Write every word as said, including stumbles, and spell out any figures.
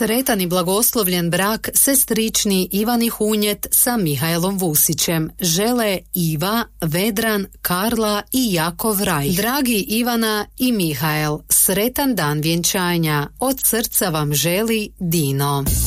Sretan i blagoslovljen brak sestrični Ivani Hunjet sa Mihajlom Vusićem žele Iva, Vedran, Karla i Jakov Raj. Dragi Ivana i Mihajl, sretan dan vjenčanja. Od srca vam želi Dino.